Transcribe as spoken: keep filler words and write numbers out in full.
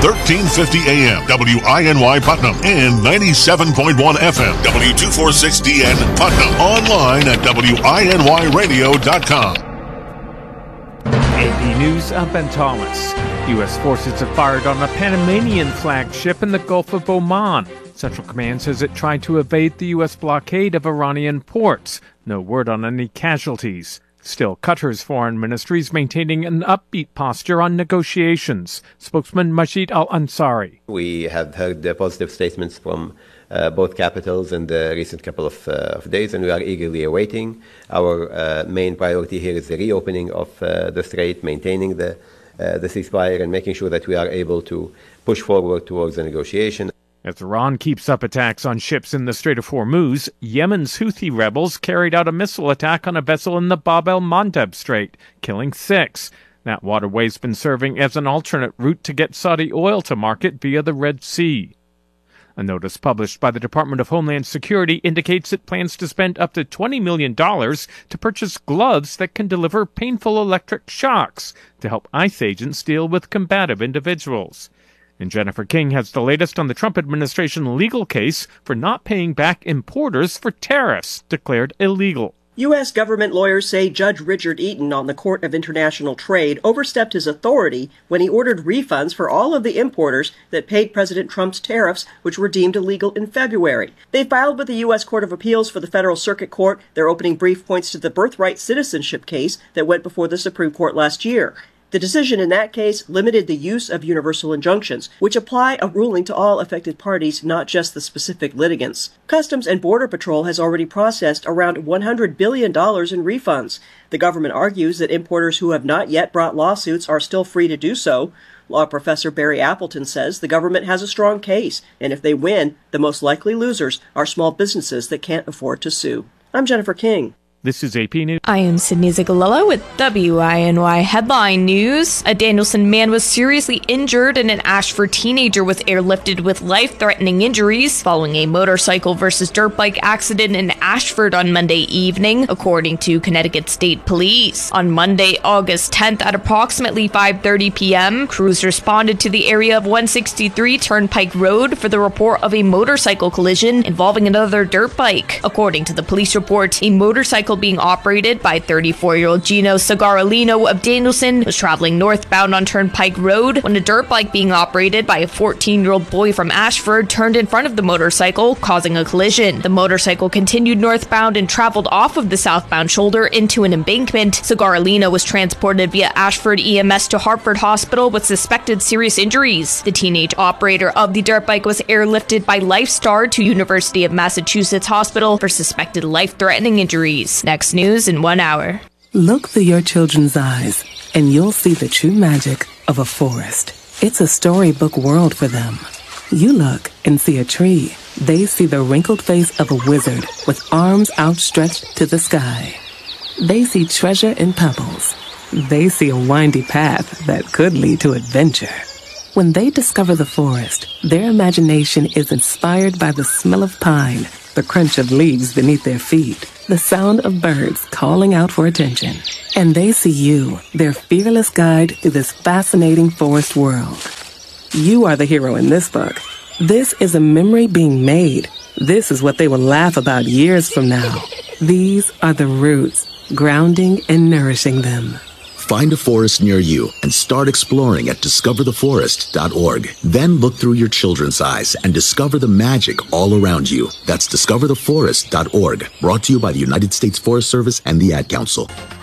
thirteen fifty A M, W I N Y Putnam, and ninety-seven point one F M, W two forty-six D N Putnam. Online at W I N Y radio dot com. A P News, I'm Ben Thomas. U S forces have fired on a Panamanian flagship in the Gulf of Oman. Central Command says it tried to evade the U S blockade of Iranian ports. No word on any casualties. Still, Qatar's foreign ministry is maintaining an upbeat posture on negotiations. Spokesman Majid Al-Ansari. We have heard the positive statements from uh, both capitals in the recent couple of, uh, of days, and we are eagerly awaiting. Our uh, main priority here is the reopening of uh, the strait, maintaining the, uh, the ceasefire, and making sure that we are able to push forward towards the negotiation. As Iran keeps up attacks on ships in the Strait of Hormuz, Yemen's Houthi rebels carried out a missile attack on a vessel in the Bab el-Mandeb Strait, killing six. That waterway's been serving as an alternate route to get Saudi oil to market via the Red Sea. A notice published by the Department of Homeland Security indicates it plans to spend up to twenty million dollars to purchase gloves that can deliver painful electric shocks to help ICE agents deal with combative individuals. And Jennifer King has the latest on the Trump administration legal case for not paying back importers for tariffs declared illegal. U S government lawyers say Judge Richard Eaton on the Court of International Trade overstepped his authority when he ordered refunds for all of the importers that paid President Trump's tariffs, which were deemed illegal in February. They filed with the U S Court of Appeals for the Federal Circuit Court. Their opening brief points to the birthright citizenship case that went before the Supreme Court last year. The decision in that case limited the use of universal injunctions, which apply a ruling to all affected parties, not just the specific litigants. Customs and Border Patrol has already processed around one hundred billion dollars in refunds. The government argues that importers who have not yet brought lawsuits are still free to do so. Law professor Barry Appleton says the government has a strong case, and if they win, the most likely losers are small businesses that can't afford to sue. I'm Jennifer King. This is A P News. I am Sydney Zigalello with W I N Y Headline News. A Danielson man was seriously injured and an Ashford teenager was airlifted with life-threatening injuries following a motorcycle versus dirt bike accident in Ashford on Monday evening, according to Connecticut State Police. On Monday, August tenth at approximately five thirty p.m., crews responded to the area of one sixty-three Turnpike Road for the report of a motorcycle collision involving another dirt bike. According to the police report, a motorcycle being operated by thirty-four-year-old Gino Sagarolino of Danielson was traveling northbound on Turnpike Road when a dirt bike being operated by a fourteen-year-old boy from Ashford turned in front of the motorcycle, causing a collision. The motorcycle continued northbound and traveled off of the southbound shoulder into an embankment. Sagarolino was transported via Ashford E M S to Hartford Hospital with suspected serious injuries. The teenage operator of the dirt bike was airlifted by LifeStar to University of Massachusetts Hospital for suspected life-threatening injuries. Next news in one hour. Look through your children's eyes, and you'll see the true magic of a forest. It's a storybook world for them. You look and see a tree. They see the wrinkled face of a wizard with arms outstretched to the sky. They see treasure in pebbles. They see a windy path that could lead to adventure. When they discover the forest, their imagination is inspired by the smell of pine, the crunch of leaves beneath their feet, the sound of birds calling out for attention. And they see you, their fearless guide through this fascinating forest world. You are the hero in this book. This is a memory being made. This is what they will laugh about years from now. These are the roots, grounding and nourishing them. Find a forest near you and start exploring at discover the forest dot org. Then look through your children's eyes and discover the magic all around you. That's discover the forest dot org. Brought to you by the United States Forest Service and the Ad Council.